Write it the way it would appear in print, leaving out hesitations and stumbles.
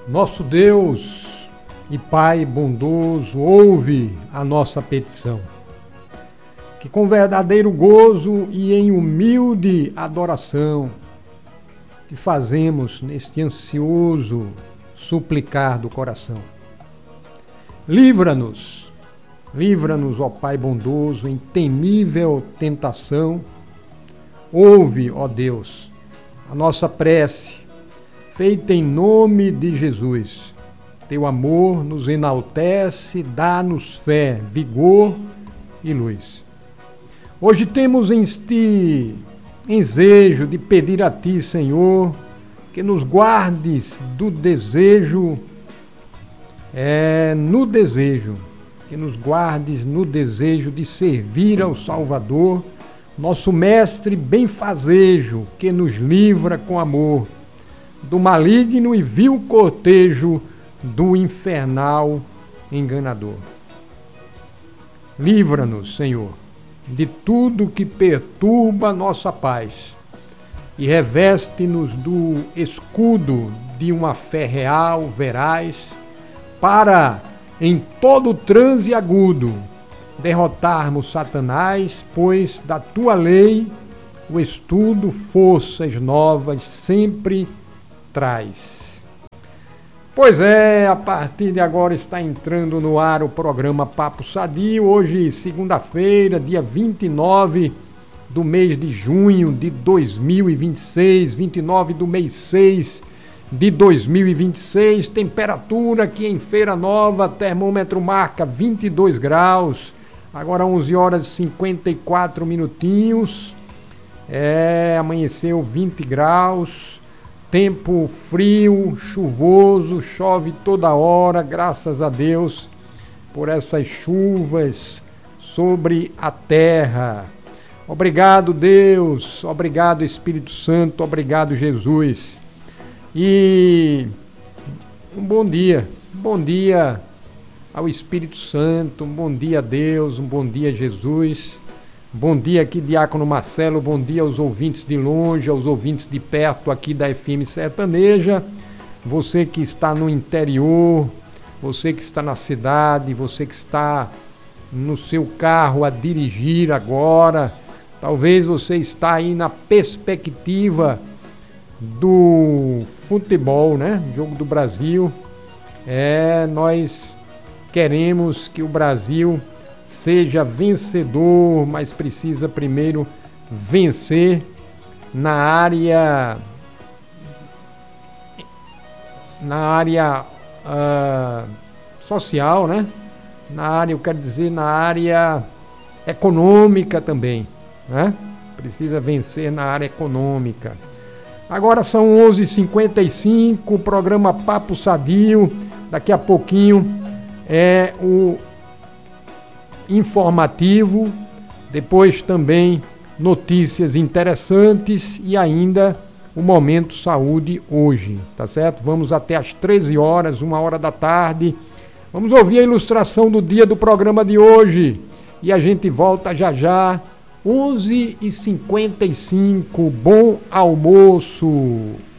Nosso Deus e Pai bondoso, ouve a nossa petição. Que com verdadeiro gozo e em humilde adoração te fazemos neste ansioso suplicar do coração. Livra-nos, ó Pai bondoso, em temível tentação. Ouve, ó Deus, a nossa prece, feita em nome de Jesus. Teu amor nos enaltece, dá-nos fé, vigor e luz. Hoje temos em ti desejo de pedir a ti, Senhor, que nos guardes do desejo, que nos guardes no desejo de servir ao Salvador, nosso mestre benfazejo, que nos livra com amor do maligno e vil cortejo do infernal enganador. Livra-nos, Senhor, de tudo que perturba nossa paz e reveste-nos do escudo de uma fé real, veraz, para, em todo transe agudo, derrotarmos Satanás, pois da tua lei o estudo forças novas sempre traz. Pois é, a partir de agora está entrando no ar o programa Papo Sadio, hoje segunda-feira, dia 29 do mês de junho de 2026, 29 do mês 6 de 2026, temperatura aqui em Feira Nova, termômetro marca 22 graus, agora 11 horas e 54 minutinhos, amanheceu 20 graus, tempo frio, chuvoso, chove toda hora, graças a Deus por essas chuvas sobre a terra. Obrigado, Deus, obrigado, Espírito Santo, obrigado, Jesus. E um bom dia ao Espírito Santo, um bom dia a Deus, um bom dia a Jesus. Bom dia aqui, Diácono Marcelo, bom dia aos ouvintes de longe, aos ouvintes de perto aqui da FM Sertaneja, você que está no interior, você que está na cidade, você que está no seu carro a dirigir agora, talvez você está aí na perspectiva do futebol, né? Jogo do Brasil. Nós queremos que o Brasil seja vencedor, mas precisa primeiro vencer na área social, né? Na área econômica também, né? Precisa vencer na área econômica. Agora são 11h55, o programa Papo Sadio, daqui a pouquinho é o informativo, depois também notícias interessantes e ainda o Momento Saúde hoje, tá certo? Vamos até às 13 horas, 1h da tarde. Vamos ouvir a ilustração do dia do programa de hoje e a gente volta já, 11h55. Bom almoço!